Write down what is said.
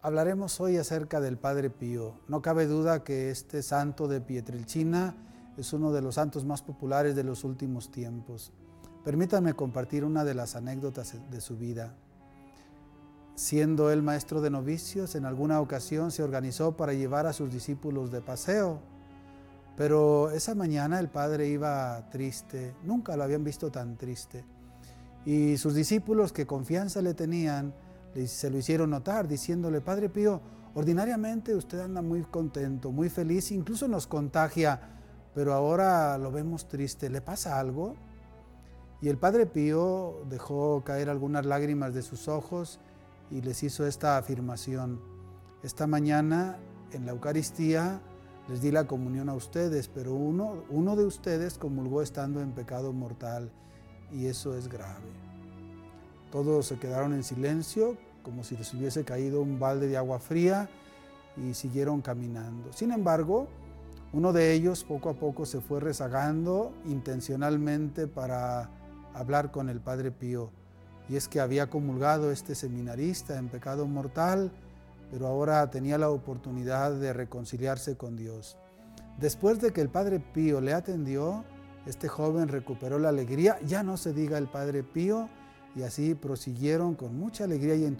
Hablaremos hoy acerca del Padre Pío. No cabe duda que este santo de Pietrelcina es uno de los santos más populares de los últimos tiempos. Permítanme compartir una de las anécdotas de su vida. Siendo él maestro de novicios, en alguna ocasión se organizó para llevar a sus discípulos de paseo. Pero esa mañana el padre iba triste, nunca lo habían visto tan triste. Y sus discípulos, que confianza le tenían, se lo hicieron notar, diciéndole: Padre Pío, ordinariamente usted anda muy contento, muy feliz, incluso nos contagia, pero ahora lo vemos triste, ¿le pasa algo? Y el Padre Pío dejó caer algunas lágrimas de sus ojos y les hizo esta afirmación: esta mañana en la Eucaristía les di la comunión a ustedes, pero uno de ustedes comulgó estando en pecado mortal, y eso es grave. Todos se quedaron en silencio, como si les hubiese caído un balde de agua fría, y siguieron caminando. Sin embargo, uno de ellos poco a poco se fue rezagando intencionalmente para hablar con el Padre Pío. Y es que había comulgado este seminarista en pecado mortal, pero ahora tenía la oportunidad de reconciliarse con Dios. Después de que el Padre Pío le atendió, este joven recuperó la alegría, ya no se diga el Padre Pío, y así prosiguieron con mucha alegría y entusiasmo